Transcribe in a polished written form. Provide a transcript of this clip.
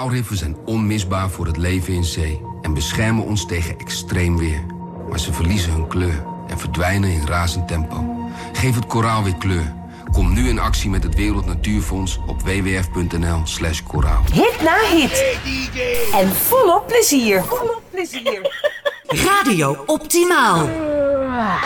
Koraalriffen zijn onmisbaar voor het leven in zee en beschermen ons tegen extreem weer. Maar ze verliezen hun kleur en verdwijnen in razend tempo. Geef het koraal weer kleur. Kom nu in actie met het Wereld Natuurfonds op wwf.nl/koraal. Hit na hit. En volop plezier. Radio Optimaal.